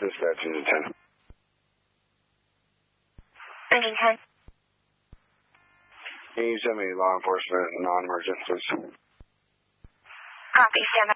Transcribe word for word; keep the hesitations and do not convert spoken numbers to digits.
dispatch into ten. Ringing ten. Can you send me law enforcement non-emergent, please? Copy, stand by.